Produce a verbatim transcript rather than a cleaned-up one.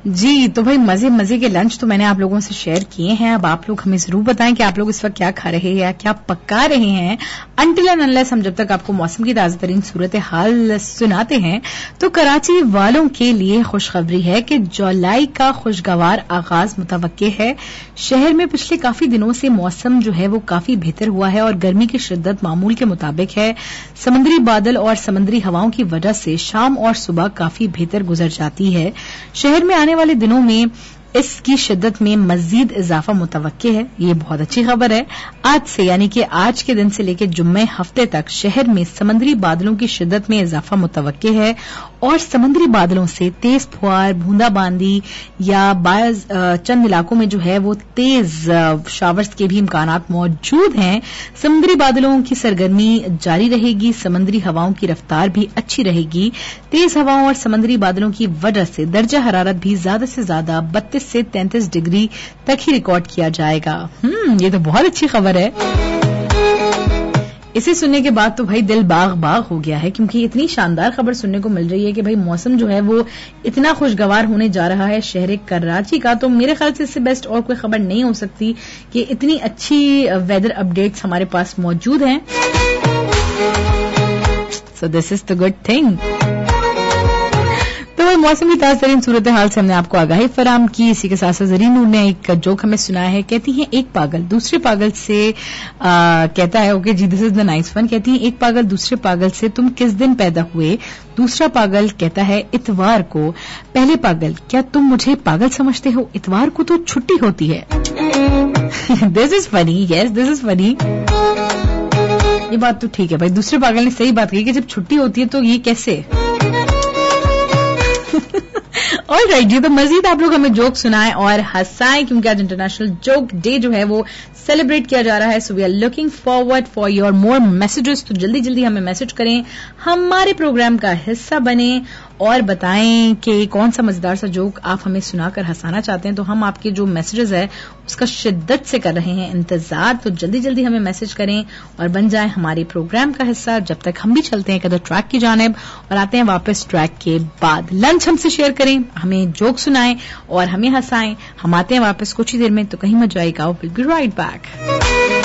जी, तो भाई मजे मजे के लंच तो मैंने आप लोगों से शेयर किए हैं. अब आप लोग हमें जरूर बताएं कि आप लोग इस वक्त क्या खा रहे हैं या क्या पका रहे हैं. अनटिल एंड अनलेस हम जब तक आपको मौसम की ताजा तरीन सूरत हाल सुनाते हैं, तो कराची वालों के लिए खुशखबरी है कि जुलाई का खुशगवार आगाज मुतवक्के है. शहर में पिछले काफी दिनों से मौसम जो है वो काफी बेहतर हुआ है और गर्मी की शिद्दत मामूल के मुताबिक है. समुद्री बादल और समुद्री हवाओं की वजह से शाम और सुबह काफी बेहतर गुजर जाती है. शहर में आने वाले दिनों में इसकी शिद्दत में मजीद इजाफा मुतवक्के है. ये बहुत अच्छी खबर है. आज से यानी कि आज के दिन से लेकर जुम्मे हफ्ते तक शहर में समुद्री बादलों की शिद्दत में इजाफा मुतवक्के है और समुद्री बादलों से तेज फुहार, बूंदाबांदी या बाज़ चंद इलाकों में जो है वो तेज शावर्स के भी इम्कानात मौजूद हैं. समुद्री बादलों की सरगर्मी जारी रहेगी. समुद्री हवाओं की रफ्तार भी अच्छी रहेगी. तेज हवाओं और समुद्री बादलों की वजह से दर्जा हरारत भी ज्यादा से ज्यादा बत्तीस से तैंतीस डिग्री तक ही रिकॉर्ड किया जाएगा. हम्म ये तो बहुत अच्छी खबर है. इसे सुनने के बाद तो भाई दिल बाग बाग हो गया है, क्योंकि इतनी शानदार खबर सुनने को मिल रही है कि भाई मौसम जो है वो इतना खुशगवार होने जा रहा है शहर कराची का. तो मेरे ख्याल से इससे बेस्ट और कोई खबर नहीं हो सकती कि इतनी अच्छी वेदर अपडेट्स हमारे पास मौजूद हैं. So this is the good thing. तो मौसम की ताज़ा तरीन सूरत हाल से हमने आपको आगाही फराम की. इसी के साथ साथ जरीन नूर ने एक जोक हमें सुनाया है. कहती हैं एक पागल दूसरे पागल से आ, कहता है okay ji this is the nice one. कहती हैं एक पागल दूसरे पागल से तुम किस दिन पैदा हुए? दूसरा पागल कहता है इतवार को. पहले पागल क्या तुम मुझे पागल समझते हो? इतवार को तो छुट्टी होती है. This is funny. Yes this is funny. ये बात तो ठीक है भाई. दूसरे पागल ने सही बात कही कि जब छुट्टी होती है तो ये कैसे. और राइट जी, तो मजीद आप लोग हमें जोक सुनाएं और हंसाएं, क्योंकि आज इंटरनेशनल जोक डे जो है वो सेलिब्रेट किया जा रहा है. So we are looking forward for your more messages. तो जल्दी जल्दी हमें मैसेज करें, हमारे प्रोग्राम का हिस्सा बने और बताएं कि कौन सा मजेदार सा जोक आप हमें सुनाकर हंसाना चाहते हैं. तो हम आपके जो मैसेजेस है उसका शिद्दत से कर रहे हैं इंतजार. तो जल्दी जल्दी हमें मैसेज करें और बन जाएं हमारे प्रोग्राम का हिस्सा. जब तक हम भी चलते हैं कदर ट्रैक की जानिब और आते हैं वापस ट्रैक के बाद. लंच हमसे शेयर करें, हमें जोक सुनाएं और हमें हंसाएं. हम आते हैं वापस कुछ ही देर में. तो कहीं मत जाइएगा. Will be right back.